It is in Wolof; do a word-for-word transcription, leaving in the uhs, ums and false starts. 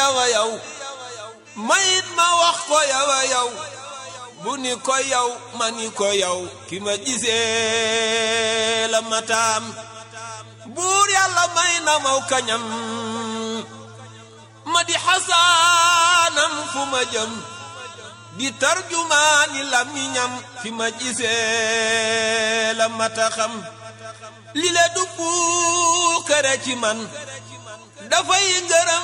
yawa yow mayit ma wax ko yawa yow bu ni ko yow ma ni ko yow ki ma gisee la mataam buur yàlla may na maw kañam ma di xasaanam fu ma jëm di tarjumaani lamiñam fi ma gisee la mata xam li le du puukare ci man dafay ngërëm